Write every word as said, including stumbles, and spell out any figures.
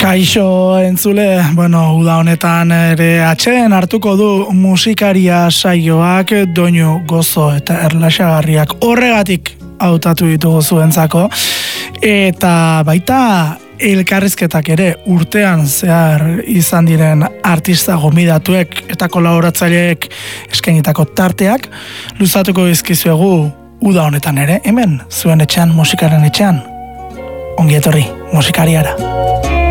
Kaixo entzule, bueno, uda honetan ere atxeen hartuko du musikaria saioak doinu gozo eta erlaxagarriak horregatik hautatu ditugu zuentzako, eta baita elkarrizketak ere urtean zehar izan diren artista gomidatuek eta kolaboratzaileek eskainitako tarteak luzatuko dizkizuegu uda honetan ere, hemen zuen etxean, musikaren etxean. Ongi etorri musikariara.